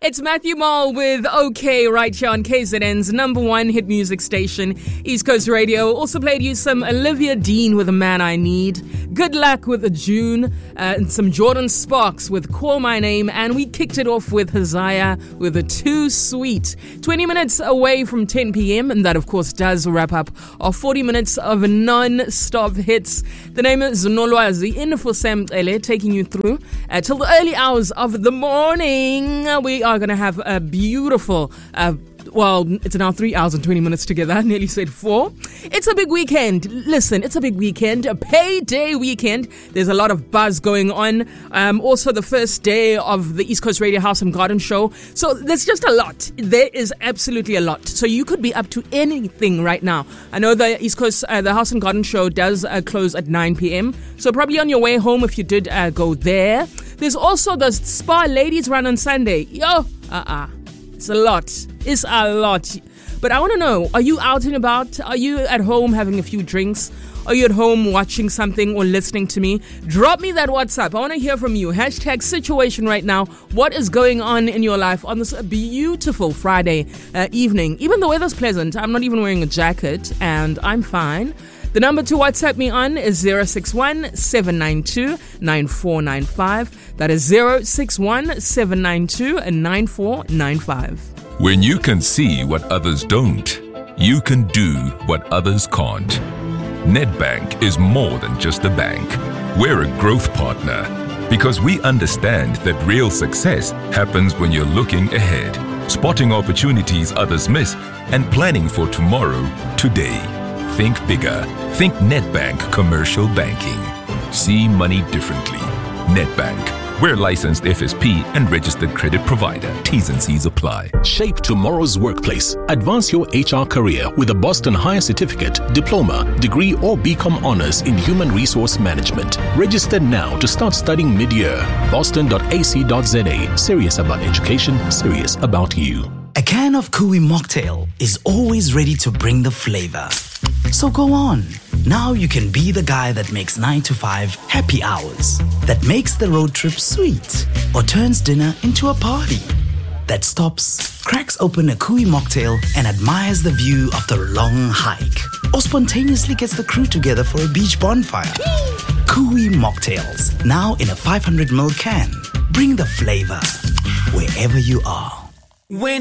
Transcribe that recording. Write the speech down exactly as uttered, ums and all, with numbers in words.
It's Matthew Mall with OK right here on K Z N's number one hit music station, East Coast Radio. Also played you some Olivia Dean with A Man I Need, Good Luck with a June, uh, and some Jordan Sparks with Call My Name. And we kicked it off with Hazaya with a Too Sweet. twenty minutes away from ten p.m. And that, of course, does wrap up our forty minutes of non-stop hits. The name is Nolwazi in for Sam Ele, taking you through uh, till the early hours of the morning. We are going to have a beautiful, uh, well, it's now three hours and twenty minutes together. I nearly said four. It's a big weekend. Listen, it's a big weekend, a payday weekend. There's a lot of buzz going on. Um, also, the first day of the East Coast Radio House and Garden Show. So there's just a lot. There is absolutely a lot. So you could be up to anything right now. I know the East Coast, uh, the House and Garden Show does uh, close at nine p.m. So probably on your way home if you did uh, go there. There's also the Spa Ladies Run on Sunday. Yo, uh-uh. It's a lot. It's a lot. But I want to know, are you out and about? Are you at home having a few drinks? Are you at home watching something or listening to me? Drop me that WhatsApp. I want to hear from you. Hashtag situation right now. What is going on in your life on this beautiful Friday uh, evening? Even the weather's pleasant. I'm not even wearing a jacket and I'm fine. The number to WhatsApp me on is zero six one, seven nine two, nine four nine five. That is zero six one, seven nine two, nine four nine five. When you can see what others don't, you can do what others can't. Nedbank is more than just a bank. We're a growth partner because we understand that real success happens when you're looking ahead, spotting opportunities others miss, and planning for tomorrow today. Think bigger. Think Nedbank Commercial Banking. See money differently. Nedbank. We're licensed F S P and registered credit provider. T's and C's apply. Shape tomorrow's workplace. Advance your H R career with a Boston Higher Certificate, Diploma, Degree or B Com Honors in Human Resource Management. Register now to start studying mid-year. boston dot a c dot z a. Serious about education, serious about you. A can of Kui Mocktail is always ready to bring the flavor. So go on. Now you can be the guy that makes nine to five happy hours, that makes the road trip sweet, or turns dinner into a party, that stops, cracks open a Kui Mocktail and admires the view after a long hike, or spontaneously gets the crew together for a beach bonfire. Kui Mocktails, now in a five hundred milliliter can. Bring the flavor wherever you are. When